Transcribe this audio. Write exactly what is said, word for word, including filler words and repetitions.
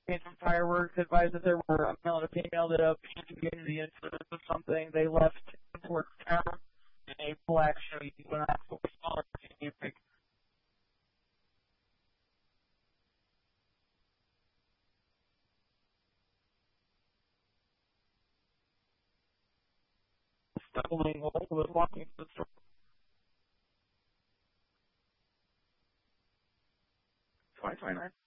Phantom Fireworks advised that there were a male and a female that appeared to the influence of something. They left towards town in a black Chevy Equinox with smaller music. Stumbling hole was walking to the store. twenty twenty-nine.